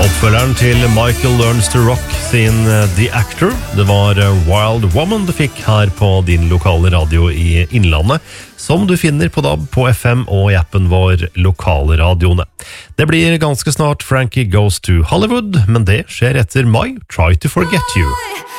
Oppfølgeren til Michael Learns to Rock sin The Actor. Det var Wild Woman du fikk her på din lokale radio i Innlandet, som du finner på DAB, på FM og i appen vår Lokalradioene. Det blir ganske snart Frankie Goes to Hollywood, men det skjer etter My Try to Forget You.